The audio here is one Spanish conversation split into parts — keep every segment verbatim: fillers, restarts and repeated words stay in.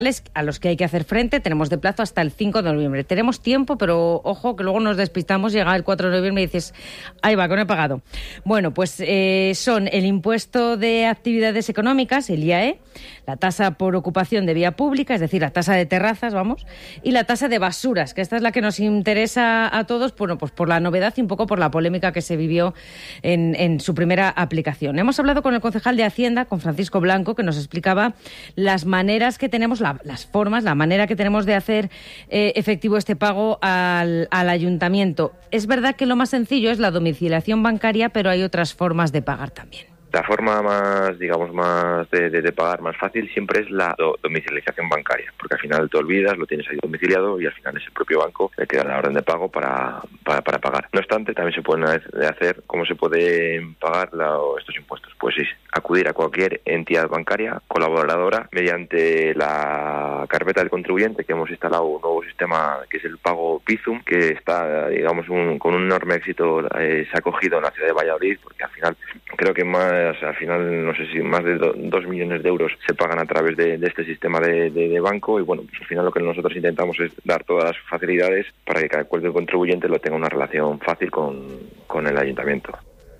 a los que hay que hacer frente. Tenemos de plazo hasta el cinco de noviembre. Tenemos tiempo, pero ojo, que luego nos despistamos, llega el cuatro de noviembre y dices, ahí va, que no he pagado. Bueno, pues eh, son el impuesto de actividades económicas, el I A E, la tasa por ocupación de vía pública, es decir, la tasa de terrazas, vamos, y la tasa de basuras, que esta es la que nos interesa a todos, bueno, pues por la novedad y un poco por la polémica que se vivió en, en su primera aplicación. Hemos hablado con el concejal de Hacienda, con Francisco Blanco, que nos explicaba las maneras que tenemos, la las formas, la manera que tenemos de hacer eh, efectivo este pago al, al ayuntamiento. Es verdad que lo más sencillo es la domiciliación bancaria, pero hay otras formas de pagar también. La forma más, digamos, más de, de, de pagar más fácil siempre es la do, domiciliación bancaria, porque al final te olvidas, lo tienes ahí domiciliado y al final es el propio banco el que da la orden de pago para, para, para pagar. No obstante, también se pueden hacer, ¿cómo se pueden pagar la, estos impuestos? Pues sí, acudir a cualquier entidad bancaria colaboradora mediante la carpeta del contribuyente, que hemos instalado un nuevo sistema que es el pago Bizum, que está, digamos, un, con un enorme éxito, eh, se ha acogido en la ciudad de Valladolid, porque al final creo que más O sea, al final, no sé si más de do, dos millones de euros se pagan a través de, de este sistema de, de, de banco y, bueno, pues al final lo que nosotros intentamos es dar todas las facilidades para que cada cualquier contribuyente lo tenga una relación fácil con, con el ayuntamiento.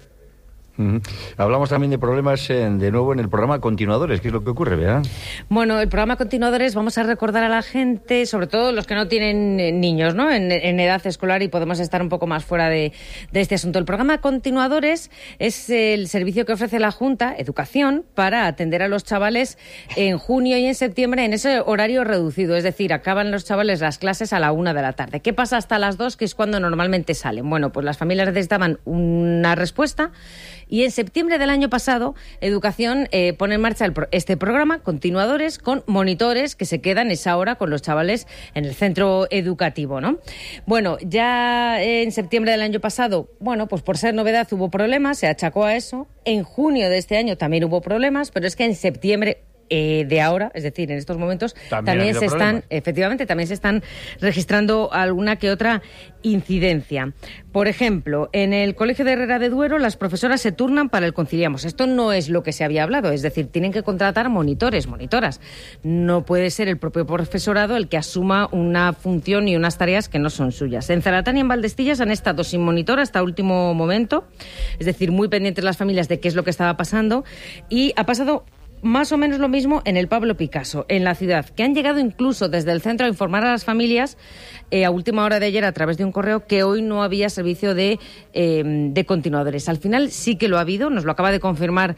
Uh-huh. Hablamos también de problemas eh, de nuevo en el programa Continuadores. ¿Qué es lo que ocurre, Bea? Bueno, el programa Continuadores, vamos a recordar a la gente, sobre todo los que no tienen eh, niños, ¿no?, en, en edad escolar, y podemos estar un poco más fuera de, de este asunto. El programa Continuadores es el servicio que ofrece la Junta, Educación, para atender a los chavales en junio y en septiembre en ese horario reducido. Es decir, acaban los chavales las clases a la una de la tarde. ¿Qué pasa hasta las dos, que es cuando normalmente salen? Bueno, pues las familias necesitaban una respuesta. Y en septiembre del año pasado, Educación eh, pone en marcha el pro- este programa, Continuadores, con monitores que se quedan esa hora con los chavales en el centro educativo, ¿no? Bueno, ya en septiembre del año pasado, bueno, pues por ser novedad hubo problemas, se achacó a eso. En junio de este año también hubo problemas, pero es que en septiembre Eh, de ahora, es decir, en estos momentos también, también se están, problemas. efectivamente, también se están registrando alguna que otra incidencia. Por ejemplo, en el Colegio de Herrera de Duero las profesoras se turnan para el conciliamos. Esto no es lo que se había hablado, es decir, tienen que contratar monitores, monitoras. No puede ser el propio profesorado el que asuma una función y unas tareas que no son suyas. En Zaratán y en Valdestillas han estado sin monitor hasta último momento, es decir, muy pendientes las familias de qué es lo que estaba pasando, y ha pasado más o menos lo mismo en el Pablo Picasso, en la ciudad, que han llegado incluso desde el centro a informar a las familias eh, a última hora de ayer a través de un correo que hoy no había servicio de, eh, de continuadores. Al final sí que lo ha habido, nos lo acaba de confirmar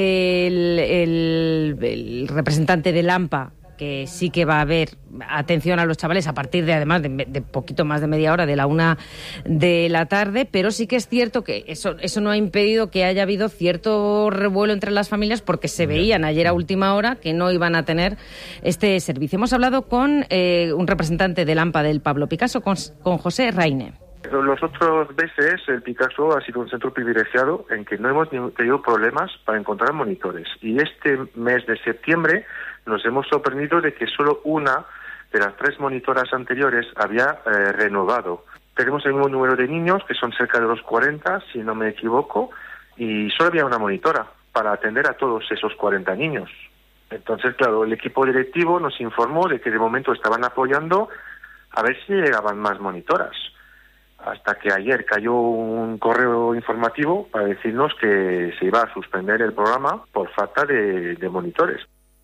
el, el, el representante de LAMPA, que sí que va a haber atención a los chavales a partir de, además, de, de poquito más de media hora, de la una de la tarde, pero sí que es cierto que eso, eso no ha impedido que haya habido cierto revuelo entre las familias, porque se veían ayer a última hora que no iban a tener este servicio. Hemos hablado con eh, un representante del AMPA del Pablo Picasso, con, con José Raine. Los otros meses el Picasso ha sido un centro privilegiado en que no hemos tenido problemas para encontrar monitores. Y este mes de septiembre nos hemos sorprendido de que solo una de las tres monitoras anteriores había eh, renovado. Tenemos el mismo número de niños, que son cerca de los cuarenta, si no me equivoco, y solo había una monitora para atender a todos esos cuarenta niños. Entonces, claro, el equipo directivo nos informó de que de momento estaban apoyando a ver si llegaban más monitoras. Hasta que ayer cayó un correo informativo para decirnos que se iba a suspender el programa por falta de, de monitores.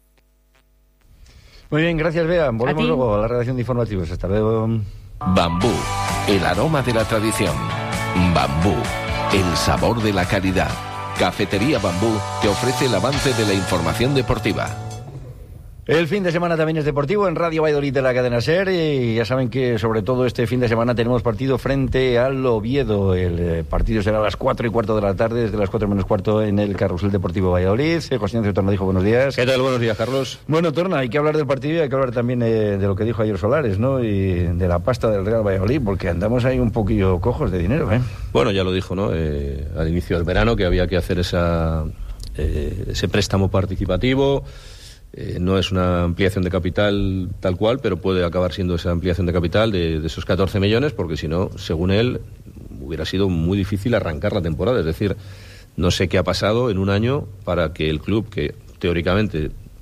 Muy bien, gracias, Bea. Volvemos luego a la redacción de informativos. Hasta luego. Bambú, el aroma de la tradición. Bambú, el sabor de la calidad. Cafetería Bambú te ofrece el avance de la información deportiva. El fin de semana también es deportivo en Radio Valladolid de la cadena SER, y ya saben que sobre todo este fin de semana tenemos partido frente al Oviedo. El eh, partido será a las cuatro y cuarto de la tarde, desde las cuatro menos cuarto en el Carrusel Deportivo Valladolid. Eh, José Ignacio Torna dijo buenos días. ¿Qué tal? Buenos días, Carlos. Bueno, Torna, hay que hablar del partido y hay que hablar también eh, de lo que dijo ayer Solares, ¿no? Y de la pasta del Real Valladolid, porque andamos ahí un poquillo cojos de dinero, ¿eh? Bueno, ya lo dijo, ¿no? Eh, al inicio del verano, que había que hacer esa, eh, ese préstamo participativo. Eh, no es una ampliación de capital tal cual, pero puede acabar siendo esa ampliación de capital de, de esos catorce millones, porque si no, según él, hubiera sido muy difícil arrancar la temporada. Es decir, no sé qué ha pasado en un año para que el club, que teóricamente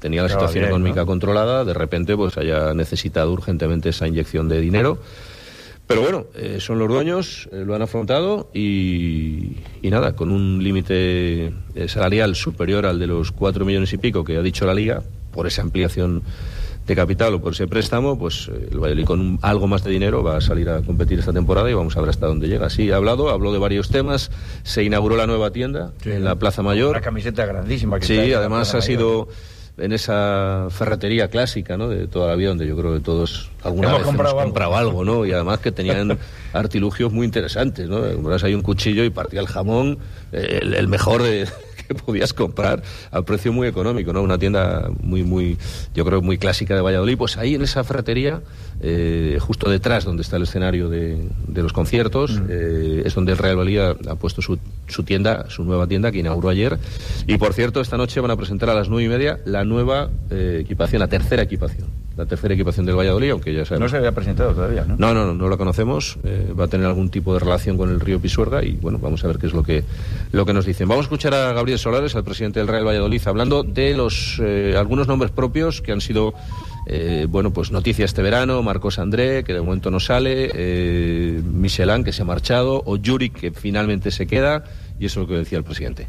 tenía la Claro, situación bien, económica ¿no? controlada, de repente pues haya necesitado urgentemente esa inyección de dinero. Pero bueno, eh, son los dueños, eh, lo han afrontado y, y nada, con un límite eh, salarial superior al de los cuatro millones y pico que ha dicho la Liga, por esa ampliación de capital o por ese préstamo, pues eh, el Valladolid con un, algo más de dinero va a salir a competir esta temporada y vamos a ver hasta dónde llega. Sí, ha hablado, habló de varios temas, se inauguró la nueva tienda sí, en la Plaza Mayor. Una camiseta grandísima. Que sí, está además ha sido en esa ferretería clásica, ¿no?, de toda la vida, donde yo creo que todos alguna hemos vez comprado hemos comprado algo, algo, ¿no? Y además que tenían artilugios muy interesantes, ¿no? Comprabas ahí un cuchillo y partía el jamón, eh, el, el mejor de... que podías comprar a precio muy económico, ¿no? Una tienda muy, muy, yo creo, muy clásica de Valladolid. Pues ahí en esa ferretería, eh, justo detrás donde está el escenario de, de los conciertos, mm. eh, es donde el Real Valladolid ha, ha puesto su, su tienda, su nueva tienda, que inauguró ayer. Y por cierto, esta noche van a presentar a las nueve y media la nueva eh, equipación, la tercera equipación. La tercera equipación del Valladolid, aunque ya sabemos. No se había presentado todavía, ¿no? No, no, no, no la conocemos. Eh, va a tener algún tipo de relación con el río Pisuerga y, bueno, vamos a ver qué es lo que lo que nos dicen. Vamos a escuchar a Gabriel Solares, al presidente del Real Valladolid, hablando de los eh, algunos nombres propios que han sido, eh, bueno, pues noticia este verano. Marcos André, que de momento no sale, eh, Michelán, que se ha marchado, o Yuri, que finalmente se queda, y eso es lo que decía el presidente.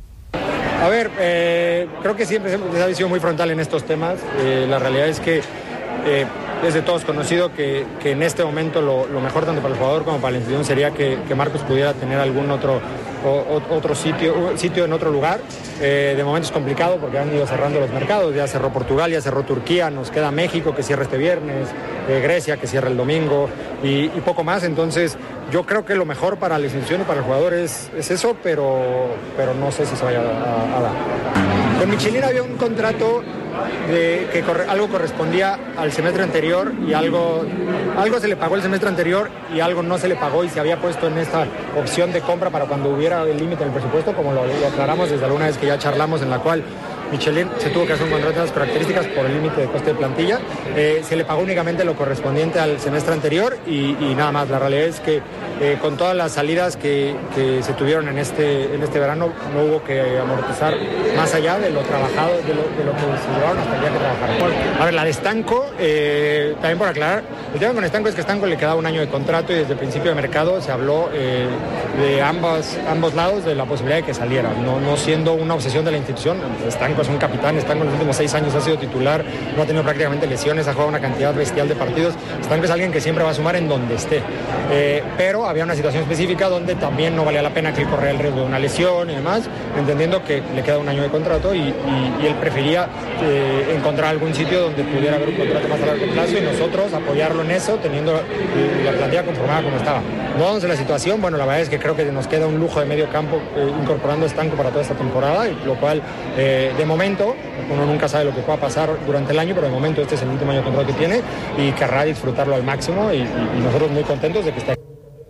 A ver, eh, creo que siempre se ha sido muy frontal en estos temas. Eh, la realidad es que eh, es de todos conocido que, que en este momento lo, lo mejor tanto para el jugador como para la institución sería que, que Marcos pudiera tener algún otro, o, otro sitio, sitio en otro lugar. Eh, de momento es complicado porque han ido cerrando los mercados. Ya cerró Portugal, ya cerró Turquía, nos queda México que cierra este viernes, eh, Grecia que cierra el domingo y, y poco más. Entonces yo creo que lo mejor para la institución y para el jugador es, es eso, pero, pero no sé si se vaya a, a dar. Con Michelin había un contrato de que corre, algo correspondía al semestre anterior y algo, algo se le pagó el semestre anterior y algo no se le pagó y se había puesto en esta opción de compra para cuando hubiera el límite en el presupuesto, como lo, lo aclaramos desde alguna vez que ya charlamos, en la cual Michelin se tuvo que hacer un contrato de esas características por el límite de coste de plantilla. Eh, se le pagó únicamente lo correspondiente al semestre anterior y, y nada más. La realidad es que eh, con todas las salidas que, que se tuvieron en este, en este verano no hubo que amortizar más allá de lo trabajado, de lo, de lo que se llevaron hasta el día que trabajaron. A ver, la de Stanco, eh, también por aclarar, el tema con Stanco es que Stanco le quedaba un año de contrato y desde el principio de mercado se habló eh, de ambas, ambos lados de la posibilidad de que saliera, no, no siendo una obsesión de la institución. Stanco es un capitán, Stanco en los últimos seis años ha sido titular, no ha tenido prácticamente lesiones, ha jugado una cantidad bestial de partidos. Stanco es alguien que siempre va a sumar en donde esté, eh, pero había una situación específica donde también no valía la pena que él corriera el riesgo de una lesión y demás, entendiendo que le queda un año de contrato y, y, y él prefería eh, encontrar algún sitio donde pudiera haber un contrato más a largo plazo y nosotros apoyarlo en eso, teniendo la plantilla conformada como estaba. No vamos a la situación, bueno, la verdad es que creo que nos queda un lujo de medio campo eh, incorporando a Stanco para toda esta temporada, y lo cual eh, de momento, uno nunca sabe lo que pueda pasar durante el año, pero de momento este es el último año de contrato que tiene y querrá disfrutarlo al máximo y, y, y nosotros muy contentos de que esté aquí.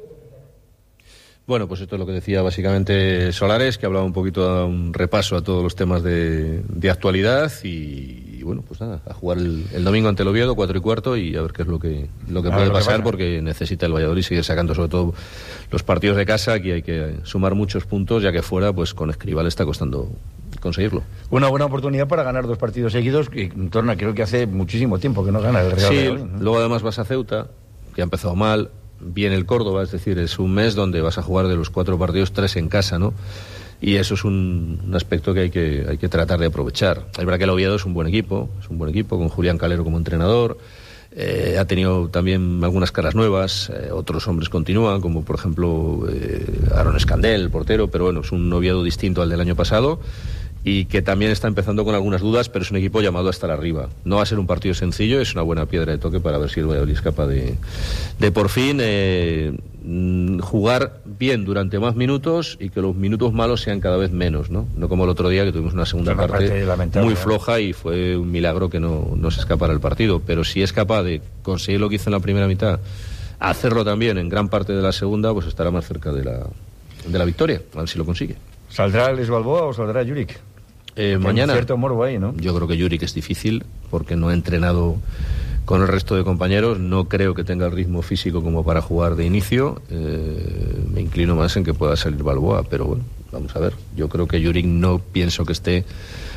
Bueno, pues esto es lo que decía básicamente Solares, que hablaba un poquito, un repaso a todos los temas de, de actualidad y, y bueno, pues nada, a jugar el, el domingo ante el Oviedo, cuatro y cuarto, y a ver qué es lo que lo que a puede pasar, porque necesita el Valladolid seguir sacando sobre todo los partidos de casa. Aquí hay que sumar muchos puntos, ya que fuera, pues con Escribal está costando conseguirlo. Una buena oportunidad para ganar dos partidos seguidos, que en torno a, creo que hace muchísimo tiempo que no gana el Real sí, Valladolid, ¿no? Luego además vas a Ceuta, que ha empezado mal. Viene el Córdoba, es decir, es un mes donde vas a jugar de los cuatro partidos, tres en casa, ¿no? Y eso es un, un aspecto que hay que hay que tratar de aprovechar. Es verdad que el Oviedo es un buen equipo, es un buen equipo, con Julián Calero como entrenador. Eh, ha tenido también algunas caras nuevas, eh, otros hombres continúan, como por ejemplo eh, Aaron Escandel, el portero, pero bueno, es un Oviedo distinto al del año pasado, y que también está empezando con algunas dudas, pero es un equipo llamado a estar arriba. No va a ser un partido sencillo, es una buena piedra de toque para ver si el Valladolid es capaz de, de por fin eh, jugar bien durante más minutos y que los minutos malos sean cada vez menos, ¿no? No como el otro día, que tuvimos una segunda una parte, parte muy floja y fue un milagro que no, no se escapara el partido. Pero si es capaz de conseguir lo que hizo en la primera mitad, hacerlo también en gran parte de la segunda, pues estará más cerca de la, de la victoria, a ver si lo consigue. ¿Saldrá Les Balboa o saldrá Juric? Eh, mañana. Cierto morbo ahí, ¿no? Yo creo que Juric es difícil porque no ha entrenado con el resto de compañeros. No creo que tenga el ritmo físico como para jugar de inicio. Eh, me inclino más en que pueda salir Balboa, pero bueno, vamos a ver. Yo creo que Juric no pienso que esté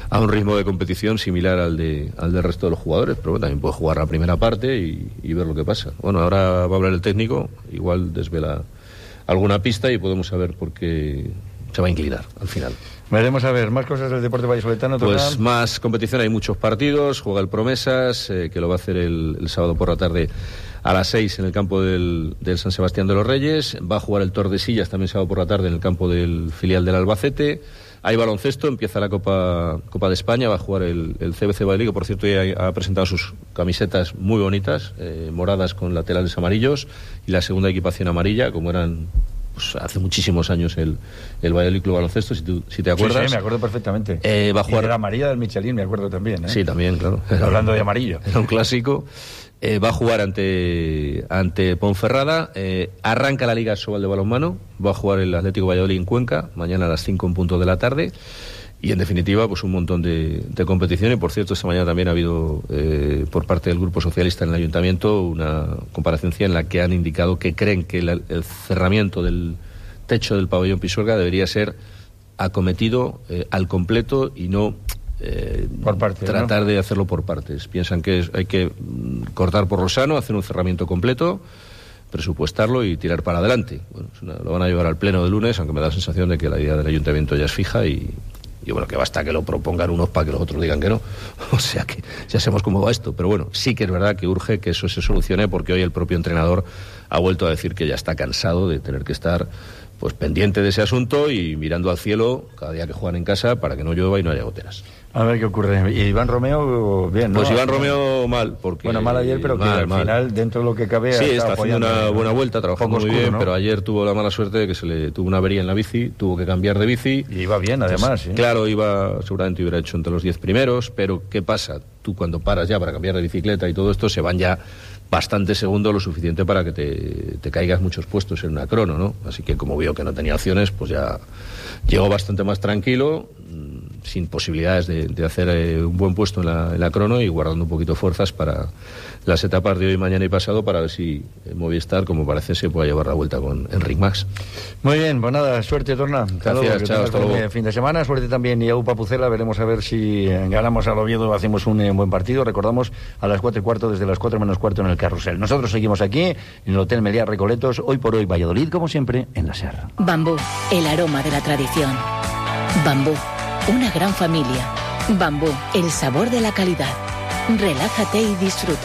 a un ritmo de competición similar al de al del resto de los jugadores, pero bueno, también puede jugar la primera parte y, y ver lo que pasa. Bueno, ahora va a hablar el técnico, igual desvela alguna pista y podemos saber por qué se va a inclinar al final. Veremos a ver, más cosas del deporte vallisoletano. Pues más competición, hay muchos partidos, juega el Promesas, eh, que lo va a hacer el, el sábado por la tarde a las seis en el campo del, del San Sebastián de los Reyes, va a jugar el Tordesillas también sábado por la tarde en el campo del filial del Albacete. Hay baloncesto, empieza la Copa Copa de España, va a jugar el, el C B C Valladolid, que por cierto ya ha presentado sus camisetas muy bonitas, eh, moradas con laterales amarillos, y la segunda equipación amarilla, como eran pues, hace muchísimos años el, el Valladolid Club Baloncesto, si, tú, si te acuerdas. Sí, sí, me acuerdo perfectamente. Eh, va a jugar... Y la amarilla del Michelin, me acuerdo también. ¿eh? Sí, también, claro. Hablando de amarillo. Era un clásico. Eh, va a jugar ante ante Ponferrada, eh, arranca la Liga Sobal de balonmano, va a jugar el Atlético Valladolid en Cuenca, mañana a las cinco en punto de la tarde, y en definitiva pues un montón de, de competición. Y por cierto, esta mañana también ha habido eh, por parte del Grupo Socialista en el Ayuntamiento una comparecencia en la que han indicado que creen que la, el cerramiento del techo del pabellón Pisuerga debería ser acometido eh, al completo y no... Eh, por parte, tratar ¿no? de hacerlo por partes. Piensan que es, hay que mm, cortar por lo sano, hacer un cerramiento completo, presupuestarlo y tirar para adelante. Bueno, una, lo van a llevar al pleno de lunes, aunque me da la sensación de que la idea del ayuntamiento ya es fija y, y bueno, que basta que lo propongan unos para que los otros digan que no. O sea que ya sabemos cómo va esto. Pero bueno, sí que es verdad que urge que eso se solucione, porque hoy el propio entrenador ha vuelto a decir que ya está cansado de tener que estar pues pendiente de ese asunto y mirando al cielo cada día que juegan en casa para que no llueva y no haya goteras. A ver qué ocurre. Y Iván Romeo, bien, ¿no? Pues Iván Romeo mal, porque... Bueno, mal ayer, pero que mal, al mal. final, dentro de lo que cabe... Sí, está haciendo una ¿no? buena vuelta, trabajando Poco muy oscuro, bien, ¿no? pero ayer tuvo la mala suerte de que se le tuvo una avería en la bici, tuvo que cambiar de bici. Y iba bien, además, ¿sí? Claro, iba, seguramente hubiera hecho entre los diez primeros, pero ¿qué pasa? Tú cuando paras ya para cambiar de bicicleta y todo esto, se van ya bastantes segundos, lo suficiente para que te, te caigas muchos puestos en una crono, ¿no? Así que como vio que no tenía opciones, pues ya llegó bastante más tranquilo, sin posibilidades de, de hacer eh, un buen puesto en la, en la crono y guardando un poquito fuerzas para las etapas de hoy, mañana y pasado, para ver si eh, Movistar, como parece, se pueda llevar la vuelta con Enric Mas. Muy bien, pues nada, suerte, Torna. Hasta Gracias, luego, chao, hasta luego. El fin de semana, suerte también y a Upa Pucela, veremos a ver si ganamos al Oviedo, hacemos un eh, buen partido. Recordamos, a las cuatro y cuarto, desde las cuatro menos cuarto en el Carrusel. Nosotros seguimos aquí, en el Hotel Meliá Recoletos, hoy por hoy Valladolid, como siempre, en la Serra. Bambú, el aroma de la tradición. Bambú, una gran familia. Bambú, el sabor de la calidad. Relájate y disfruta.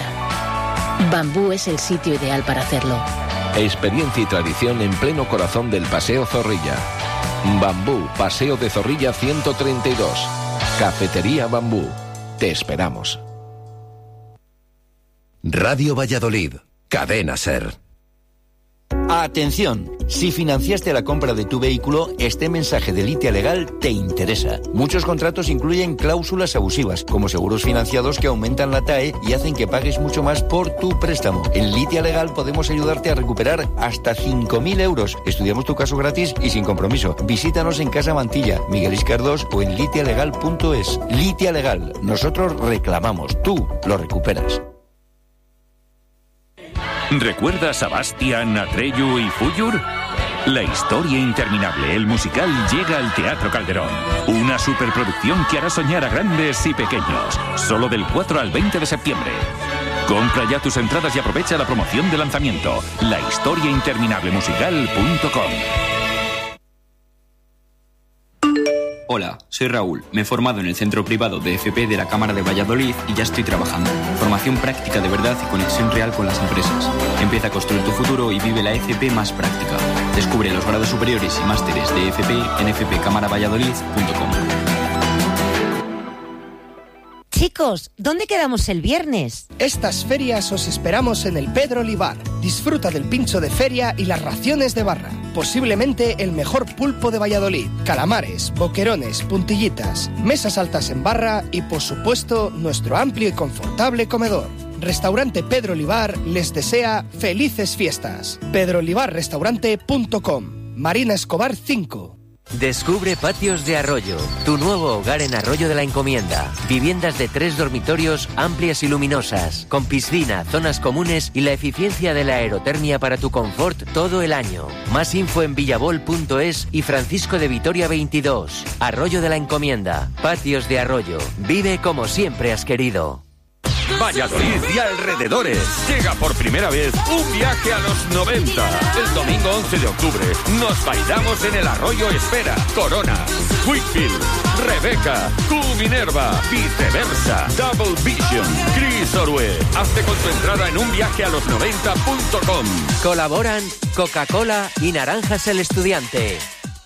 Bambú es el sitio ideal para hacerlo. Experiencia y tradición en pleno corazón del Paseo Zorrilla. Bambú, Paseo de Zorrilla ciento treinta y dos. Cafetería Bambú. Te esperamos. Radio Valladolid. Cadena SER. Atención, si financiaste la compra de tu vehículo, este mensaje de Litia Legal te interesa. Muchos contratos incluyen cláusulas abusivas, como seguros financiados que aumentan la T A E y hacen que pagues mucho más por tu préstamo. En Litia Legal podemos ayudarte a recuperar hasta cinco mil euros. Estudiamos tu caso gratis y sin compromiso. Visítanos en Casa Mantilla, Miguel Iscar dos o en litia legal punto es. Litia Legal, nosotros reclamamos, tú lo recuperas. ¿Recuerdas a Bastián, Atreyu y Fúllur? La historia interminable, el musical, llega al Teatro Calderón. Una superproducción que hará soñar a grandes y pequeños. Solo del cuatro al veinte de septiembre. Compra ya tus entradas y aprovecha la promoción de lanzamiento. La historia interminable musical punto com. Hola, soy Raúl. Me he formado en el Centro Privado de F P de la Cámara de Valladolid y ya estoy trabajando. Formación práctica de verdad y conexión real con las empresas. Empieza a construir tu futuro y vive la F P más práctica. Descubre los grados superiores y másteres de F P en f p cámara valladolid punto com. Chicos, ¿dónde quedamos el viernes? Estas ferias os esperamos en el Pedro Olivar. Disfruta del pincho de feria y las raciones de barra. Posiblemente el mejor pulpo de Valladolid. Calamares, boquerones, puntillitas, mesas altas en barra y, por supuesto, nuestro amplio y confortable comedor. Restaurante Pedro Olivar les desea felices fiestas. pedro olivar restaurante punto com. Marina Escobar cinco. Descubre Patios de Arroyo, tu nuevo hogar en Arroyo de la Encomienda. Viviendas de tres dormitorios amplias y luminosas, con piscina, zonas comunes y la eficiencia de la aerotermia para tu confort todo el año. Más info en villabol punto es y Francisco de Vitoria veintidós. Arroyo de la Encomienda. Patios de Arroyo. Vive como siempre has querido. Valladolid y alrededores. Llega por primera vez un viaje a los noventa. El domingo once de octubre nos bailamos en el Arroyo Espera, Corona, Wickfield, Rebeca, Q Minerva, Viceversa, Double Vision, Chris Orue. Hazte con tu entrada en un viaje a los noventa punto com. Colaboran Coca-Cola y Naranjas el Estudiante.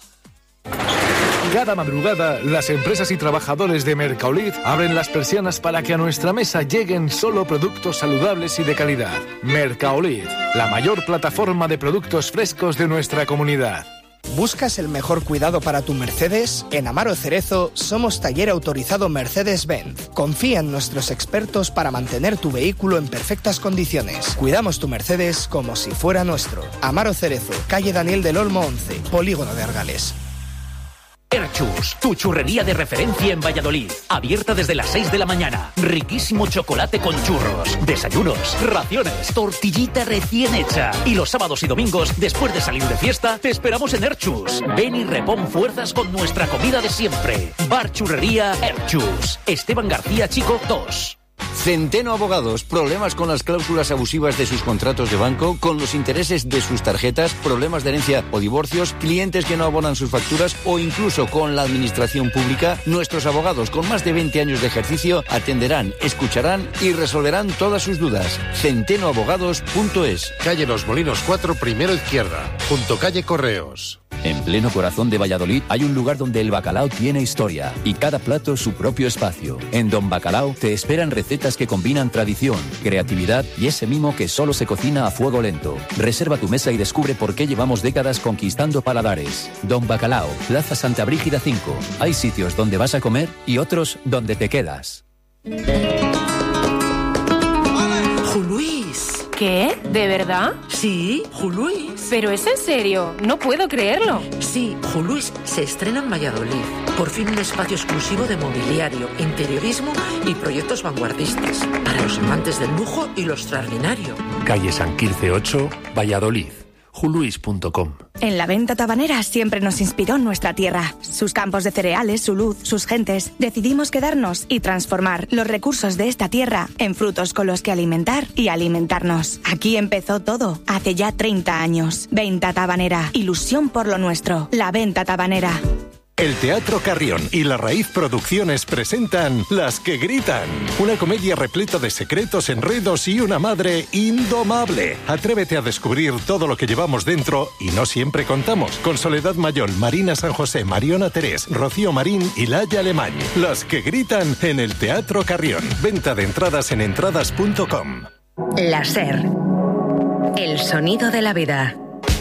Cada madrugada, las empresas y trabajadores de Mercaolid abren las persianas para que a nuestra mesa lleguen solo productos saludables y de calidad. Mercaolid, la mayor plataforma de productos frescos de nuestra comunidad. ¿Buscas el mejor cuidado para tu Mercedes? En Amaro Cerezo somos taller autorizado Mercedes-Benz. Confía en nuestros expertos para mantener tu vehículo en perfectas condiciones. Cuidamos tu Mercedes como si fuera nuestro. Amaro Cerezo, calle Daniel del Olmo once, Polígono de Argales. Erchus, tu churrería de referencia en Valladolid. Abierta desde las seis de la mañana. Riquísimo chocolate con churros, desayunos, raciones, tortillita recién hecha. Y los sábados y domingos, después de salir de fiesta, te esperamos en Erchus. Ven y repon fuerzas con nuestra comida de siempre. Bar Churrería Erchus. Esteban García Chico dos. Centeno Abogados, problemas con las cláusulas abusivas de sus contratos de banco, con los intereses de sus tarjetas, problemas de herencia o divorcios, clientes que no abonan sus facturas o incluso con la administración pública. Nuestros abogados con más de veinte años de ejercicio atenderán, escucharán y resolverán todas sus dudas. centeno abogados punto es. Calle Los Molinos cuatro, primero izquierda, junto calle Correos. En pleno corazón de Valladolid hay un lugar donde el bacalao tiene historia y cada plato su propio espacio. En Don Bacalao te esperan recetas que combinan tradición, creatividad y ese mimo que solo se cocina a fuego lento. Reserva tu mesa y descubre por qué llevamos décadas conquistando paladares. Don Bacalao, Plaza Santa Brígida cinco. Hay sitios donde vas a comer y otros donde te quedas. Juluís. ¿Qué? ¿De verdad? Sí, Juluís. Pero es en serio, no puedo creerlo. Sí, Juluís se estrena en Valladolid. Por fin un espacio exclusivo de mobiliario, interiorismo y proyectos vanguardistas. Para los amantes del lujo y lo extraordinario. Calle San Quirce ocho, Valladolid. juluís punto com. En la venta tabanera siempre nos inspiró nuestra tierra, sus campos de cereales, su luz, sus gentes. Decidimos quedarnos y transformar los recursos de esta tierra en frutos con los que alimentar y alimentarnos. Aquí empezó todo, hace ya treinta años. Venta tabanera, ilusión por lo nuestro. La venta tabanera. El Teatro Carrión y La Raíz Producciones presentan Las que Gritan, una comedia repleta de secretos, enredos y una madre indomable. Atrévete a descubrir todo lo que llevamos dentro y no siempre contamos. Con Soledad Mayol, Marina San José, Mariona Terés, Rocío Marín y Laia Alemán. Las que Gritan en el Teatro Carrión. Venta de entradas en entradas punto com. La SER. El sonido de la vida.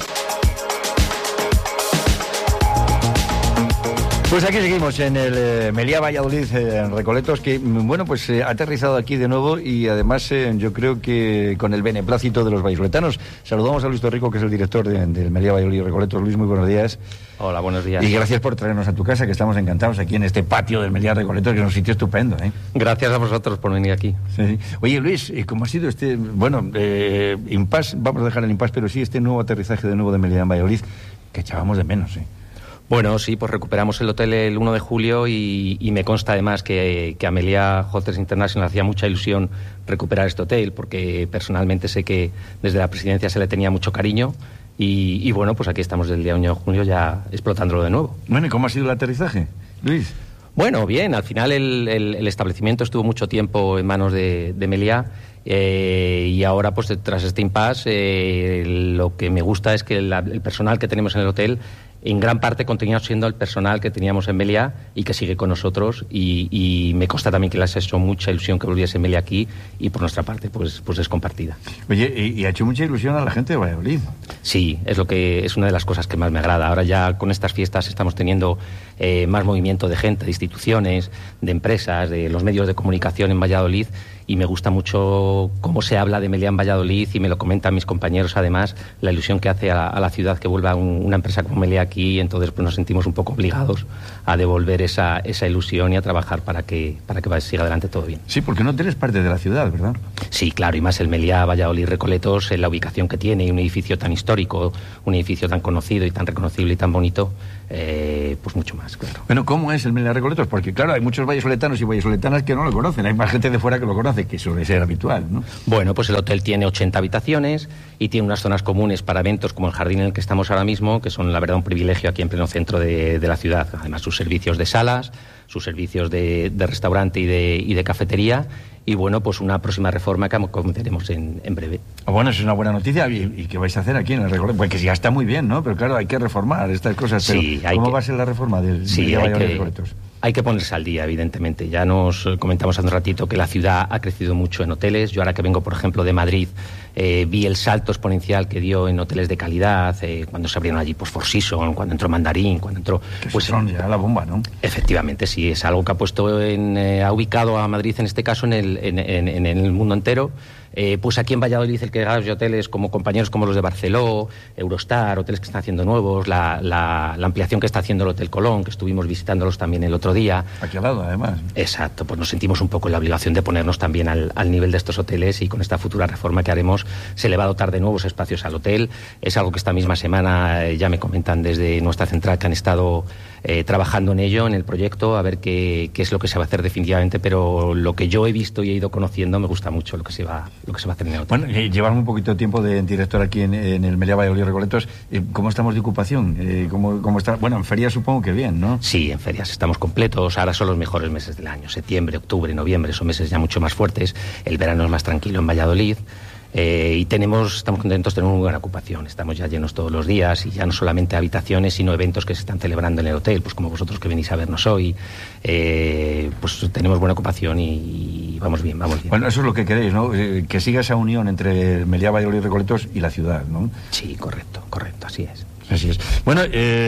Pues aquí seguimos en el eh, Meliá Valladolid, eh, en Recoletos, que, bueno, pues eh, ha aterrizado aquí de nuevo y además eh, yo creo que con el beneplácito de los vallisoletanos. Saludamos a Luis Torrico, que es el director de, del Meliá Valladolid Recoletos. Luis, muy buenos días. Hola, buenos días. Y gracias por traernos a tu casa, que estamos encantados aquí en este patio del Meliá Recoletos, que es un sitio estupendo, ¿eh? Gracias a vosotros por venir aquí. Sí. Oye, Luis, ¿cómo ha sido este, bueno, eh, impasse, vamos a dejar el impasse, pero sí este nuevo aterrizaje de nuevo de Meliá Valladolid, que echábamos de menos, ¿eh? Bueno, sí, pues recuperamos el hotel el uno de julio y, y me consta además que, que a Meliá Hotels International hacía mucha ilusión recuperar este hotel, porque personalmente sé que desde la presidencia se le tenía mucho cariño y, y bueno, pues aquí estamos desde el día uno de julio ya explotándolo de nuevo. Bueno, ¿y cómo ha sido el aterrizaje, Luis? Bueno, bien, al final el, el, el establecimiento estuvo mucho tiempo en manos de, de Meliá eh, y ahora pues tras este impasse eh, lo que me gusta es que la, el personal que tenemos en el hotel en gran parte continúa siendo el personal que teníamos en Meliá y que sigue con nosotros y, y me consta también que les ha hecho mucha ilusión que volviese Meliá aquí y por nuestra parte pues, pues es compartida. Oye, y, y ha hecho mucha ilusión a la gente de Valladolid. Sí, es lo que es una de las cosas que más me agrada. Ahora ya con estas fiestas estamos teniendo eh, más movimiento de gente, de instituciones, de empresas, de los medios de comunicación en Valladolid y me gusta mucho cómo se habla de Meliá en Valladolid y me lo comentan mis compañeros además, la ilusión que hace a, a la ciudad que vuelva un, una empresa como Meliá aquí, entonces pues nos sentimos un poco obligados a devolver esa, esa ilusión y a trabajar para que, para que siga adelante todo bien. Sí, porque un hotel es parte de la ciudad, ¿verdad? Sí, claro, y más el Meliá Valladolid Recoletos, en la ubicación que tiene, y un edificio tan histórico, un edificio tan conocido y tan reconocible y tan bonito, eh, pues mucho más, claro. Bueno, ¿cómo es el Meliá Recoletos? Porque claro, hay muchos vallesoletanos y vallesoletanas que no lo conocen, hay más gente de fuera que lo conoce, que suele ser habitual, ¿no? Bueno, pues el hotel tiene ochenta habitaciones y tiene unas zonas comunes para eventos como el jardín en el que estamos ahora mismo, que son la verdad un privilegio aquí en pleno centro de, de la ciudad. Además, sus servicios de salas, sus servicios de, de restaurante y de, y de cafetería, y bueno, pues una próxima reforma que comentaremos en, en breve. Bueno, eso es una buena noticia. ¿Y, y qué vais a hacer aquí en el Recoletos? Porque ya está muy bien, ¿no? Pero claro, hay que reformar estas cosas. Sí, pero ¿cómo que... va a ser la reforma del sí, Meliá Valladolid que... Recoletos? Hay que ponerse al día, evidentemente. Ya nos comentamos hace un ratito que la ciudad ha crecido mucho en hoteles. Yo ahora que vengo, por ejemplo, de Madrid, eh, vi el salto exponencial que dio en hoteles de calidad, eh, cuando se abrieron allí pues Four Seasons, cuando entró Mandarín, cuando entró... Que pues son ya la bomba, ¿no? Efectivamente, sí, es algo que ha puesto en, eh, ha ubicado a Madrid en este caso en el, en, en, en el mundo entero. Eh, pues aquí en Valladolid el que de hoteles como compañeros como los de Barceló, Eurostar, hoteles que están haciendo nuevos, la, la, la ampliación que está haciendo el Hotel Colón, que estuvimos visitándolos también el otro día. Aquí al lado, además. Exacto, pues nos sentimos un poco en la obligación de ponernos también al, al nivel de estos hoteles, y con esta futura reforma que haremos se le va a dotar de nuevos espacios al hotel. Es algo que esta misma semana eh, ya me comentan desde nuestra central que han estado eh, trabajando en ello, en el proyecto, a ver qué, qué es lo que se va a hacer definitivamente, pero lo que yo he visto y he ido conociendo me gusta mucho lo que se va, lo que se va a hacer en el hotel. Bueno, eh, llevamos un poquito de tiempo de director aquí en, en el Meliá Valladolid Recoletos. Eh, ¿Cómo estamos de ocupación? Eh, ¿cómo, cómo está? Bueno, en ferias supongo que bien, ¿no? Sí, en ferias estamos completos. Ahora son los mejores meses del año. Septiembre, octubre, noviembre son meses ya mucho más fuertes. El verano es más tranquilo en Valladolid. Eh, y tenemos, estamos contentos, tenemos muy buena ocupación, estamos ya llenos todos los días, y ya no solamente habitaciones sino eventos que se están celebrando en el hotel, pues como vosotros que venís a vernos hoy, eh, pues tenemos buena ocupación y, y vamos bien, vamos bien. Bueno, eso es lo que queréis, ¿no? Eh, que siga esa unión entre el Meliá Valladolid Recoletos y la ciudad, ¿no? Sí, correcto, correcto, así es. Así es. Bueno,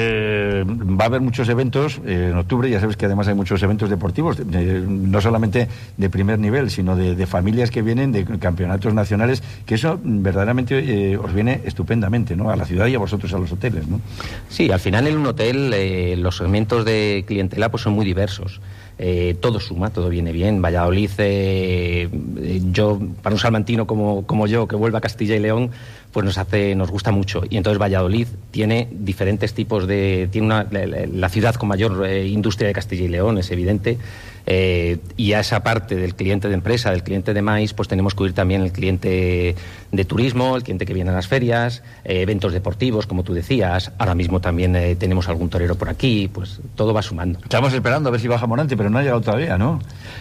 eh, va a haber muchos eventos eh, en octubre, ya sabes que además hay muchos eventos deportivos, eh, no solamente de primer nivel, sino de, de familias que vienen de campeonatos nacionales, que eso verdaderamente eh, os viene estupendamente, ¿no? A la ciudad y a vosotros a los hoteles, ¿no? Sí, al final en un hotel eh, los segmentos de clientela pues son muy diversos. Eh, todo suma, todo viene bien. Valladolid, eh, yo, para un salmantino como, como yo, que vuelve a Castilla y León, pues nos hace, nos gusta mucho. Y entonces Valladolid tiene diferentes tipos de... Tiene una, la, la ciudad con mayor eh, industria de Castilla y León, es evidente. Eh, y a esa parte del cliente de empresa, del cliente de maíz, pues tenemos que oír también el cliente de turismo, el cliente que viene a las ferias, eh, eventos deportivos, como tú decías. Ahora mismo también eh, tenemos algún torero por aquí, pues todo va sumando. Estamos esperando a ver si baja Morante, pero no ha llegado todavía, ¿no?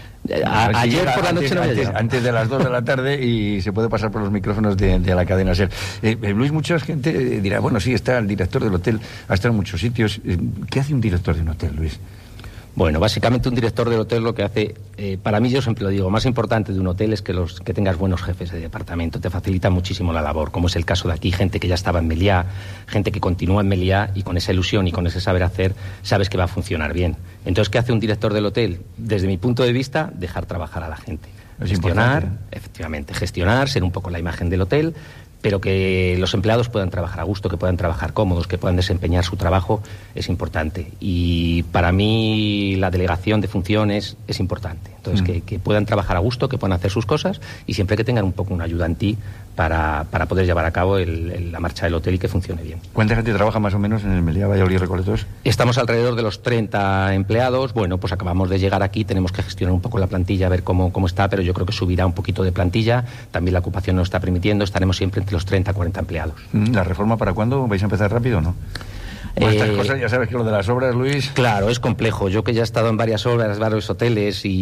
A, a, ayer por la noche antes, no había antes, llegado. antes de las dos de la tarde, y se puede pasar por los micrófonos de, de la cadena SER. Eh, eh, Luis, mucha gente eh, dirá, bueno, sí, está el director del hotel, ha estado en muchos sitios. Eh, ¿Qué hace un director de un hotel, Luis? Bueno, básicamente un director del hotel lo que hace, eh, para mí yo siempre lo digo, más importante de un hotel es que los que tengas buenos jefes de departamento, te facilita muchísimo la labor, como es el caso de aquí, gente que ya estaba en Meliá, gente que continúa en Meliá, y con esa ilusión y con ese saber hacer, sabes que va a funcionar bien. Entonces, ¿qué hace un director del hotel? Desde mi punto de vista, dejar trabajar a la gente. Es gestionar, importante. efectivamente, gestionar, ser un poco la imagen del hotel, pero que los empleados puedan trabajar a gusto, que puedan trabajar cómodos, que puedan desempeñar su trabajo, es importante. Y para mí la delegación de funciones es importante. Entonces, mm. que, que puedan trabajar a gusto, que puedan hacer sus cosas, y siempre que tengan un poco una ayuda en ti para, para poder llevar a cabo el, el, la marcha del hotel y que funcione bien. ¿Cuánta gente trabaja más o menos en el Meliá Valladolid Recoletos? Estamos alrededor de los treinta empleados. Bueno, pues acabamos de llegar aquí, tenemos que gestionar un poco la plantilla, a ver cómo, cómo está, pero yo creo que subirá un poquito de plantilla. También la ocupación nos está permitiendo, estaremos siempre entre los treinta a cuarenta empleados. ¿La reforma para cuándo? ¿Vais a empezar rápido o no? Bueno, estas Eh, cosas, ya sabes que lo de las obras, Luis... Claro, es complejo. Yo que ya he estado en varias obras, varios hoteles, y,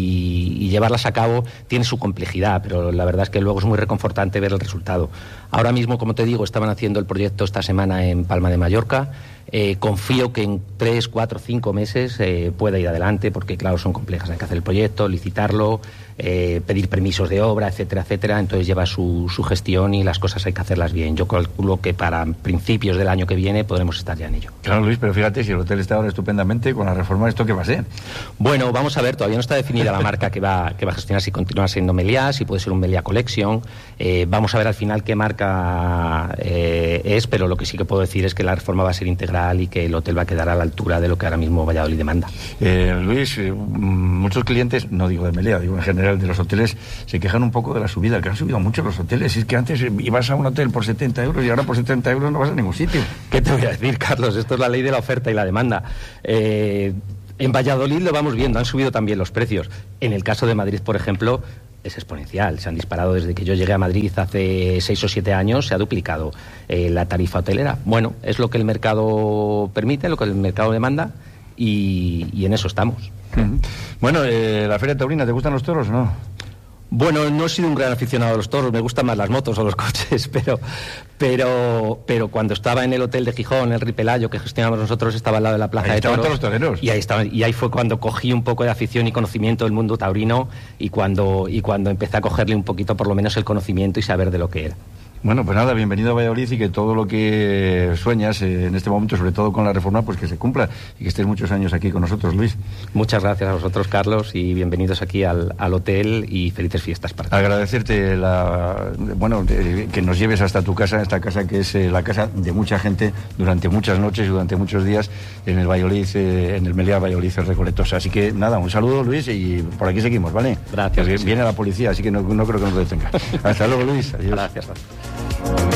y, y llevarlas a cabo tiene su complejidad, pero la verdad es que luego es muy reconfortante ver el resultado. Ahora mismo, como te digo, estaban haciendo el proyecto esta semana en Palma de Mallorca. Eh, confío que en tres, cuatro, cinco meses eh, pueda ir adelante, porque claro, son complejas. Hay que hacer el proyecto, licitarlo, eh, pedir permisos de obra, etcétera, etcétera. Entonces lleva su, su gestión y las cosas hay que hacerlas bien. Yo calculo que para principios del año que viene podremos estar ya en ello. Claro, Luis, pero fíjate, si el hotel está ahora estupendamente, con la reforma, ¿esto qué va a ser? Bueno, vamos a ver, todavía no está definida la marca que va, que va a gestionar, si continúa siendo Meliá, si puede ser un Meliá Collection. Eh, vamos a ver al final qué marca eh, es, pero lo que sí que puedo decir es que la reforma va a ser integral y que el hotel va a quedar a la altura de lo que ahora mismo Valladolid demanda. Eh, Luis, eh, muchos clientes, no digo de Meliá, digo en general de los hoteles, se quejan un poco de la subida, que han subido mucho los hoteles. Es que antes ibas a un hotel por setenta euros y ahora por setenta euros no vas a ningún sitio. ¿Qué te voy a decir, Carlos? Esto es la ley de la oferta y la demanda. Eh, en Valladolid lo vamos viendo, han subido también los precios. En el caso de Madrid, por ejemplo, es exponencial. Se han disparado desde que yo llegué a Madrid hace seis o siete años, se ha duplicado eh, la tarifa hotelera. Bueno, es lo que el mercado permite, lo que el mercado demanda y, y en eso estamos. Uh-huh. Bueno, eh, la Feria Taurina, ¿te gustan los toros o no? Bueno, no he sido un gran aficionado a los toros, me gustan más las motos o los coches, pero pero pero cuando estaba en el hotel de Gijón, el Ripelayo, que gestionamos nosotros, estaba al lado de la Plaza ahí de Toros. Estaban todos los toreros. Y ahí estaban, y ahí fue cuando cogí un poco de afición y conocimiento del mundo taurino y cuando y cuando empecé a cogerle un poquito, por lo menos, el conocimiento y saber de lo que era. Bueno, pues nada, bienvenido a Valladolid y que todo lo que sueñas eh, en este momento, sobre todo con la reforma, pues que se cumpla y que estés muchos años aquí con nosotros, Luis. Muchas gracias a vosotros, Carlos, y bienvenidos aquí al, al hotel y felices fiestas para todos. Agradecerte la, bueno, de, que nos lleves hasta tu casa, esta casa que es eh, la casa de mucha gente durante muchas noches y durante muchos días en el Valladolid, eh, en el Meliá Valladolid Recoletos. Así que nada, un saludo, Luis, y por aquí seguimos, ¿vale? Gracias. Porque viene la policía, así que no, no creo que nos detenga. Hasta luego, Luis. Adiós. Gracias.